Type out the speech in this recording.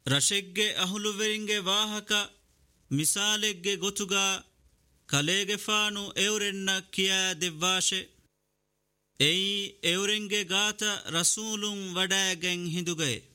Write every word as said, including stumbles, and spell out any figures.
ರಶೆಗ್ಗೆ ಅಹುಲುವೆರಿಂಗೆ ವಾಹಕ ಮಿಸಾಲೆಗ್ಗೆ ಗೊತುಗ ಕಲೆಗೆ ಫಾನು ಎವರೆನ್ನ ಕಿಯಾ ದೆವ್ವಾಶೆ ಎಯಿ ಎವರೆಂಗೆ ಗಾತ ರಸೂಲುಂ ವಡಾಗೆಂ ಹಿಂದುಗೈ